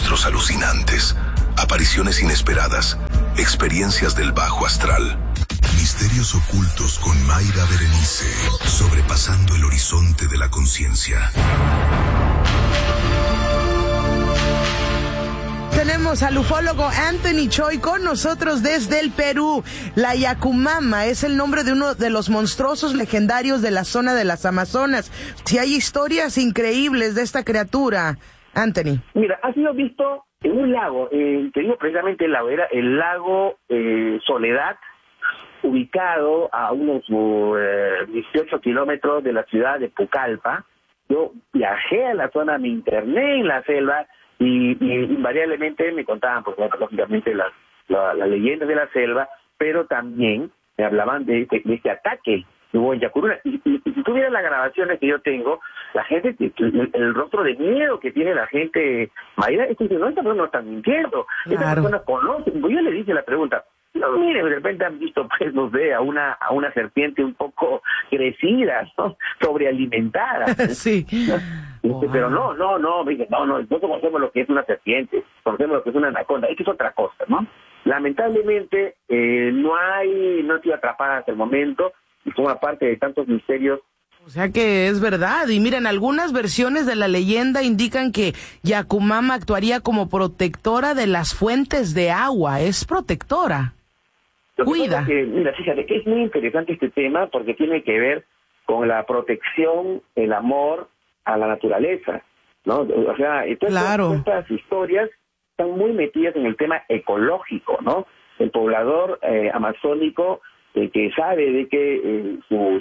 encuentros alucinantes, apariciones inesperadas, experiencias del bajo astral. Misterios ocultos con Mayra Berenice, sobrepasando el horizonte de la conciencia. Tenemos al ufólogo Anthony Choi con nosotros desde el Perú. La Yacumama es el nombre de uno de los monstruosos legendarios de la zona de las Amazonas. Si hay historias increíbles de esta criatura, Anthony. Mira, ha sido visto en un lago, te digo precisamente el lago, era el lago Soledad, ubicado a unos 18 kilómetros de la ciudad de Pucallpa. Yo viajé a la zona, me interné en la selva, y invariablemente me contaban, pues, lógicamente las leyendas de la selva, pero también me hablaban de este ataque que hubo en Yacuruna. Y si tú vieras las grabaciones que yo tengo, la gente, el rostro de miedo que tiene la gente, Mayra, es que no, esta persona no está mintiendo, Claro. Esta persona conoce. Pues yo le dije la pregunta, no, mire, de repente han visto, pues, no sé, a una serpiente un poco crecida, ¿no? Sobrealimentada. Sí. Pero no, nosotros conocemos lo que es una serpiente, conocemos lo que es una anaconda, esto es otra cosa, ¿no? Lamentablemente, no ha sido atrapada hasta el momento, y forma parte de tantos misterios. O sea que es verdad. Y miren, algunas versiones de la leyenda indican que Yacumama actuaría como protectora de las fuentes de agua. Es protectora. Cuida. Mira, fíjate que es muy interesante este tema porque tiene que ver con la protección, el amor a la naturaleza, ¿no? O sea, Claro. Estas historias están muy metidas en el tema ecológico, ¿no? El poblador amazónico que sabe de que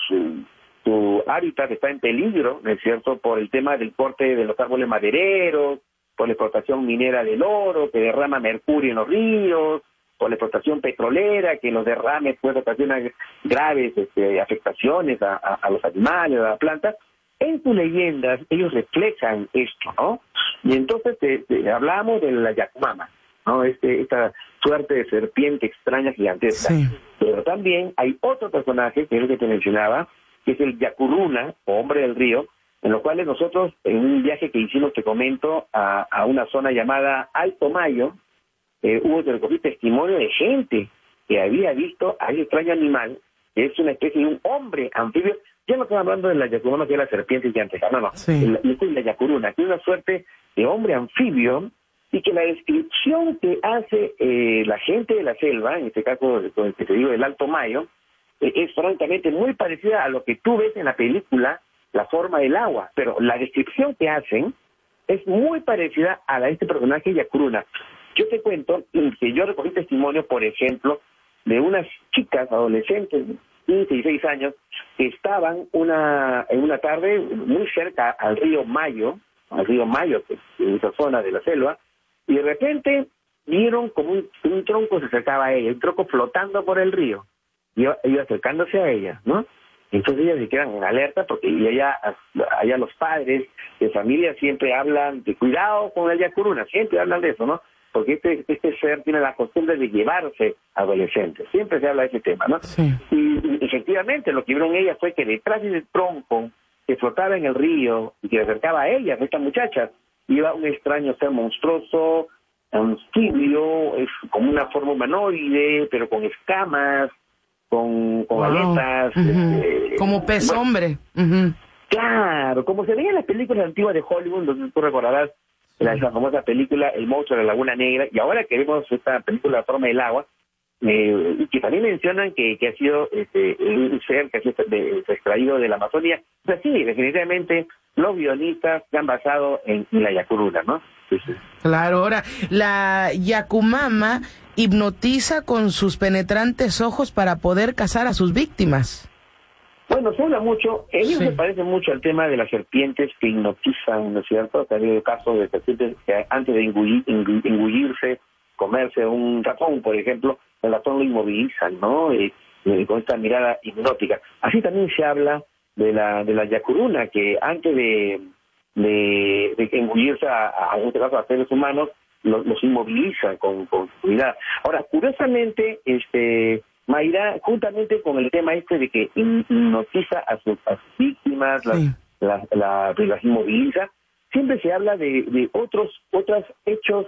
su hábitat está en peligro, ¿no es cierto?, por el tema del corte de los árboles madereros, por la explotación minera del oro, que derrama mercurio en los ríos, por la explotación petrolera, que los derrames pues ocasionan graves afectaciones a los animales, a las plantas. En sus leyendas ellos reflejan esto, ¿no? Y entonces hablamos de la Yacumama, ¿no? Esta suerte de serpiente extraña gigantesca. Sí. Pero también hay otro personaje, que es el que te mencionaba, que es el Yacuruna, o hombre del río, en los cuales nosotros, en un viaje que hicimos, te comento, a una zona llamada Alto Mayo, hubo que recoger testimonio de gente que había visto a ese extraño animal, que es una especie de un hombre anfibio. Ya no estamos hablando de la Yacuruna, que es la serpiente gigantesca, no. Sí. La Yacuruna, que es una suerte de hombre anfibio, y que la descripción que hace la gente de la selva, en este caso, con el que te digo, del Alto Mayo, es francamente muy parecida a lo que tú ves en la película La forma del agua, pero la descripción que hacen es muy parecida a la de este personaje Yacuruna. Yo te cuento que yo recogí testimonio, por ejemplo, de unas chicas adolescentes, 15 y 16 años, que estaban en una tarde muy cerca al río Mayo, que es en esa zona de la selva, y de repente vieron como un tronco se acercaba a ella, un tronco flotando por el río, y iba acercándose a ella, ¿no? Entonces ellas se quedan en alerta porque allá los padres de familia siempre hablan de cuidado con el Yacuruna, siempre hablan de eso, ¿no? Porque este ser tiene la costumbre de llevarse adolescentes, siempre se habla de ese tema, ¿no? Sí. Y efectivamente lo que vieron ellas fue que detrás de ese tronco que flotaba en el río y que se acercaba a ellas, a estas muchachas, iba un extraño ser monstruoso, anfibio, es como una forma humanoide, pero con escamas, con Wow. aletas. Como pez hombre. Uh-huh. Claro, como se veía en las películas antiguas de Hollywood, donde tú recordarás esa famosa película El monstruo de la Laguna Negra, y ahora que vemos esta película La forma del agua, que también mencionan que ha sido un ser que ha sido extraído de la Amazonía. O sea, sí, definitivamente los guionistas se han basado en la Yacuruna, ¿no? Sí. Claro, ahora, la Yacumama hipnotiza con sus penetrantes ojos para poder cazar a sus víctimas. Bueno, se habla mucho, ellos se parecen mucho al tema de las serpientes que hipnotizan, ¿no es cierto? Ha habido casos de serpientes que antes de engullirse, comerse un ratón, por ejemplo, el ratón lo inmovilizan, ¿no? Con esta mirada hipnótica. Así también se habla de la Yacuruna, que antes de engullirse en este caso a seres humanos, los inmoviliza con su mirada. Ahora, curiosamente, Mayra, juntamente con el tema de que hipnotiza a sus víctimas, las inmoviliza, siempre se habla de otros hechos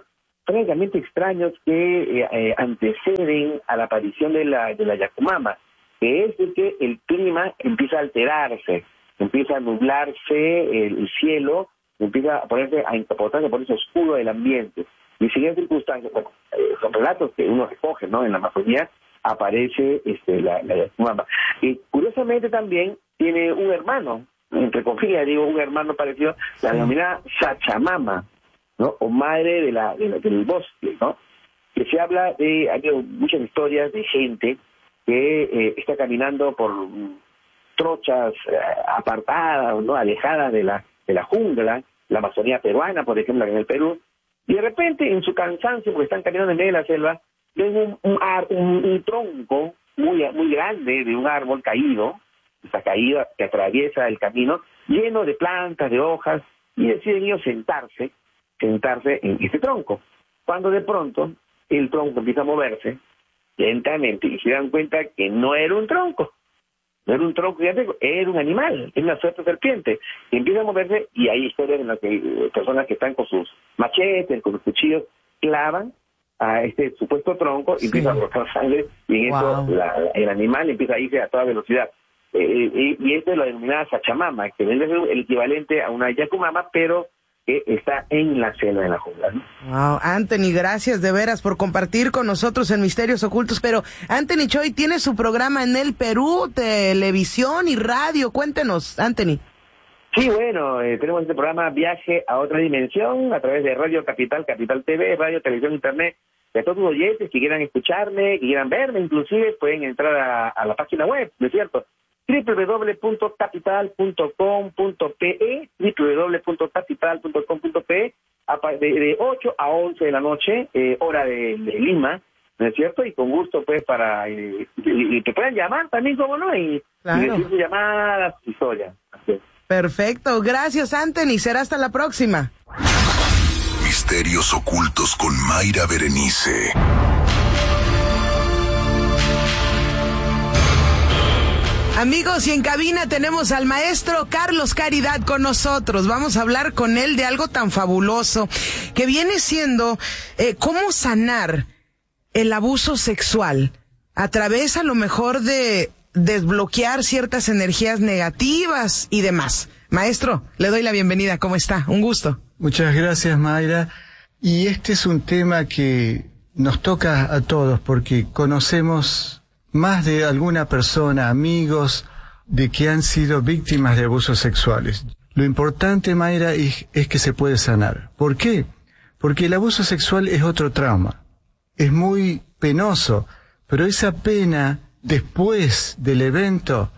francamente extraños que anteceden a la aparición de la Yakumama, que es de que el clima empieza a alterarse, empieza a nublarse el cielo, empieza a ponerse oscuro el ambiente. Y si en circunstancias, son relatos que uno recoge, ¿no? En la Amazonía aparece la Yakumama. Y curiosamente también tiene un hermano, entre comillas digo, un hermano parecido, la denominada Sachamama, ¿no? O madre del bosque, ¿no? Que se habla de, hay muchas historias de gente que está caminando por trochas apartadas, ¿no? Alejadas de la jungla, la Amazonía peruana, por ejemplo, en el Perú, y de repente, en su cansancio, porque están caminando en medio de la selva, ven un tronco muy grande de un árbol caído, está caído, que atraviesa el camino, lleno de plantas, de hojas, y deciden ellos sentarse en este tronco. Cuando de pronto el tronco empieza a moverse lentamente y se dan cuenta que no era un tronco, era un animal, es una suerte serpiente, y empieza a moverse, y hay historias en las que personas que están con sus machetes, con sus cuchillos, clavan a este supuesto tronco y empieza a brotar sangre, y en eso el animal empieza a irse a toda velocidad. Y esto es lo denominada Sachamama, que es el equivalente a una Yakumama, pero que está en la selva, en la jungla, ¿no? Wow, Anthony, gracias de veras por compartir con nosotros en Misterios Ocultos. Pero Anthony Choi tiene su programa en el Perú, televisión y radio. Cuéntenos, Anthony. Sí, bueno, tenemos este programa Viaje a otra dimensión a través de Radio Capital, Capital TV, Radio, Televisión, Internet. De todos los oyentes que quieran escucharme, que quieran verme, inclusive pueden entrar a la página web, ¿no es cierto? www.capital.com.pe, www.capital.com.pe, de 8 a 11 de la noche, hora de Lima, ¿no es cierto? Y con gusto, pues, y te puedan llamar también, como no, y decir sus llamadas, historias. Perfecto, gracias, Anthony, será hasta la próxima. Misterios Ocultos con Mayra Berenice. Amigos, y en cabina tenemos al maestro Carlos Caridad con nosotros. Vamos a hablar con él de algo tan fabuloso que viene siendo cómo sanar el abuso sexual a través, a lo mejor, de desbloquear ciertas energías negativas y demás. Maestro, le doy la bienvenida. ¿Cómo está? Un gusto. Muchas gracias, Mayra. Y este es un tema que nos toca a todos porque conocemos más de alguna persona, amigos, de que han sido víctimas de abusos sexuales. Lo importante, Mayra, es que se puede sanar. ¿Por qué? Porque el abuso sexual es otro trauma. Es muy penoso, pero esa pena, después del evento,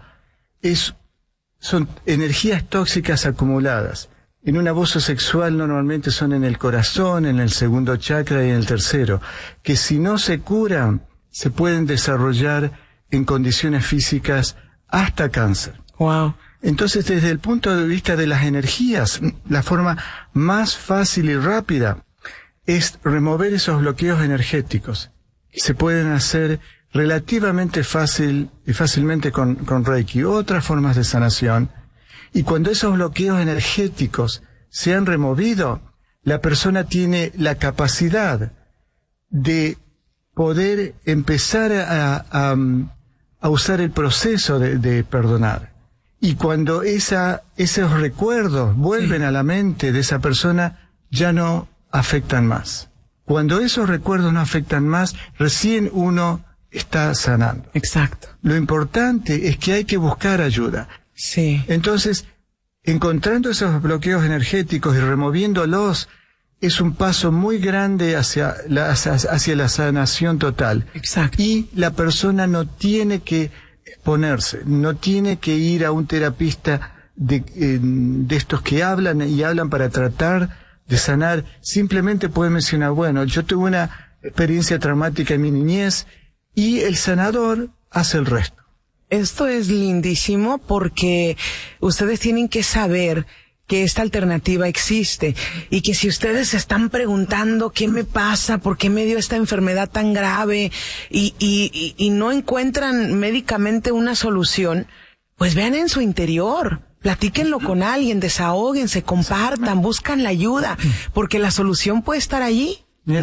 son energías tóxicas acumuladas. En un abuso sexual normalmente son en el corazón, en el segundo chakra y en el tercero, que si no se curan, se pueden desarrollar en condiciones físicas hasta cáncer. Wow. Entonces, desde el punto de vista de las energías, la forma más fácil y rápida es remover esos bloqueos energéticos. Se pueden hacer relativamente fácilmente con Reiki, otras formas de sanación. Y cuando esos bloqueos energéticos se han removido, la persona tiene la capacidad de poder empezar a usar el proceso de perdonar. Y cuando esos recuerdos vuelven a la mente de esa persona, ya no afectan más. Cuando esos recuerdos no afectan más, recién uno está sanando. Exacto. Lo importante es que hay que buscar ayuda. Sí. Entonces, encontrando esos bloqueos energéticos y removiéndolos, es un paso muy grande hacia la sanación total. Exacto. Y la persona no tiene que exponerse, no tiene que ir a un terapista de estos que hablan para tratar de sanar. Simplemente puede mencionar, bueno, yo tuve una experiencia traumática en mi niñez, y el sanador hace el resto. Esto es lindísimo porque ustedes tienen que saber que esta alternativa existe y que si ustedes se están preguntando qué me pasa, por qué me dio esta enfermedad tan grave y no encuentran médicamente una solución, pues vean en su interior, platíquenlo con alguien, desahóguense, compartan, buscan la ayuda, porque la solución puede estar allí, ¿no?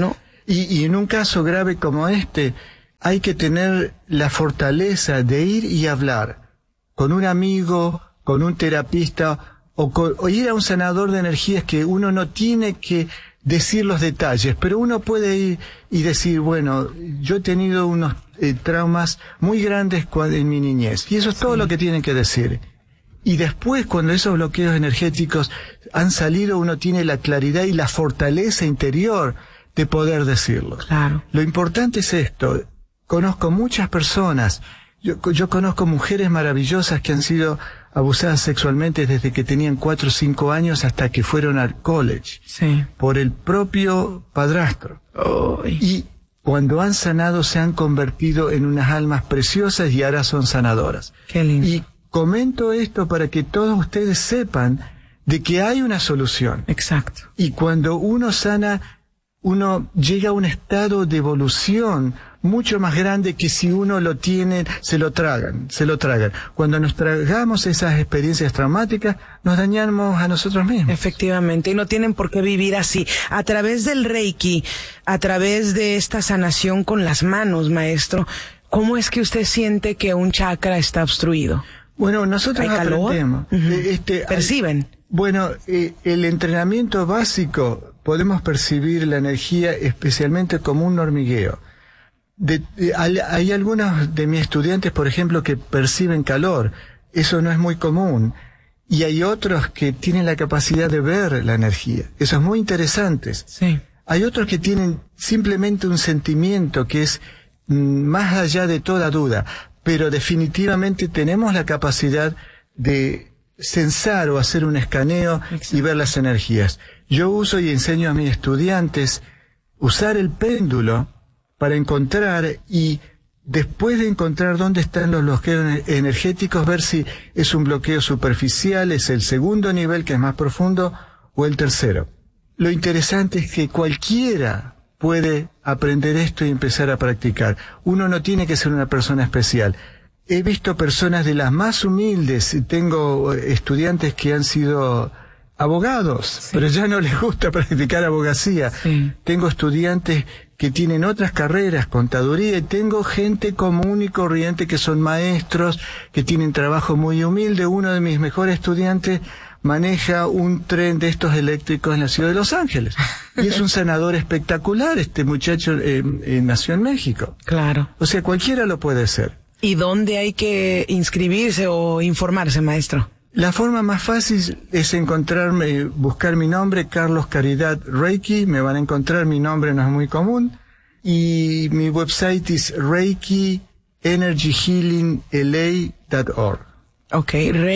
Y en un caso grave como este, hay que tener la fortaleza de ir y hablar con un amigo, con un terapista o ir a un sanador de energías, que uno no tiene que decir los detalles, pero uno puede ir y decir, bueno, yo he tenido unos traumas muy grandes en mi niñez, y eso es todo lo que tienen que decir. Y después, cuando esos bloqueos energéticos han salido, uno tiene la claridad y la fortaleza interior de poder decirlo. Claro. Lo importante es esto. Conozco muchas personas, yo conozco mujeres maravillosas que han sido abusadas sexualmente desde que tenían 4 o 5 años hasta que fueron al college. Sí. Por el propio padrastro. Y cuando han sanado se han convertido en unas almas preciosas y ahora son sanadoras. Qué lindo. Y comento esto para que todos ustedes sepan de que hay una solución. Exacto. Y cuando uno sana, uno llega a un estado de evolución mucho más grande que si uno lo tiene, se lo tragan. Cuando nos tragamos esas experiencias traumáticas, nos dañamos a nosotros mismos. Efectivamente, y no tienen por qué vivir así. A través del Reiki, a través de esta sanación con las manos, maestro, ¿cómo es que usted siente que un chakra está obstruido? Bueno, nosotros aprendemos. ¿Perciben? Bueno, el entrenamiento básico, podemos percibir la energía especialmente como un hormigueo. Hay algunos de mis estudiantes, por ejemplo, que perciben calor. Eso no es muy común. Y hay otros que tienen la capacidad de ver la energía. Eso es muy interesante. Sí. Hay otros que tienen simplemente un sentimiento que es más allá de toda duda. Pero definitivamente tenemos la capacidad de censar o hacer un escaneo. Exacto. Y ver las energías. Yo uso y enseño a mis estudiantes usar el péndulo para encontrar, y después de encontrar dónde están los bloqueos energéticos, ver si es un bloqueo superficial, es el segundo nivel que es más profundo, o el tercero. Lo interesante es que cualquiera puede aprender esto y empezar a practicar. Uno no tiene que ser una persona especial. He visto personas de las más humildes, tengo estudiantes que han sido abogados, sí, pero ya no les gusta practicar abogacía. Sí. Tengo estudiantes que tienen otras carreras, contaduría, y tengo gente común y corriente que son maestros, que tienen trabajo muy humilde. Uno de mis mejores estudiantes maneja un tren de estos eléctricos en la ciudad de Los Ángeles. Y es un sanador espectacular. Este muchacho nació en México. Claro. O sea, cualquiera lo puede ser. ¿Y dónde hay que inscribirse o informarse, maestro? La forma más fácil es encontrarme, buscar mi nombre, Carlos Caridad Reiki, me van a encontrar, mi nombre no es muy común, y mi website es ReikiEnergyHealingLA.org. Ok,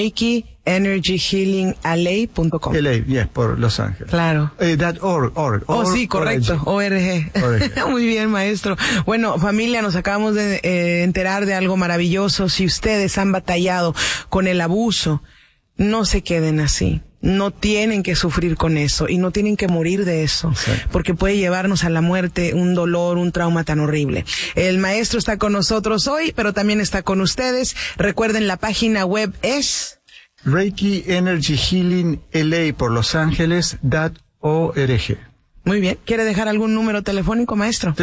ReikiEnergyHealingLA.com. LA, yes, por Los Ángeles. Claro. .org. Oh, sí, correcto, ORG. Muy bien, maestro. Bueno, familia, nos acabamos de enterar de algo maravilloso. Si ustedes han batallado con el abuso, no se queden así. No tienen que sufrir con eso y no tienen que morir de eso. Exacto. Porque puede llevarnos a la muerte, un dolor, un trauma tan horrible. El maestro está con nosotros hoy, pero también está con ustedes. Recuerden, la página web es ReikiEnergyHealingLA por Los Ángeles.org. Muy bien. ¿Quiere dejar algún número telefónico, maestro?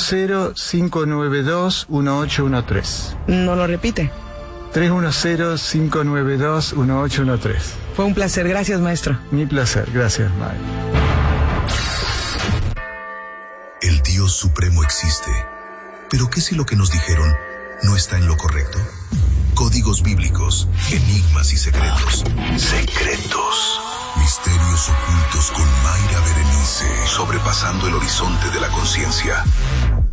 310-592-1813. ¿No lo repite? 310-592-1813. Fue un placer. Gracias, maestro. Mi placer. Gracias, May. El Dios Supremo existe. ¿Pero qué si lo que nos dijeron no está en lo correcto? Códigos bíblicos, enigmas y secretos. Secretos. Misterios ocultos con Mayra Berenice. Sobrepasando el horizonte de la conciencia.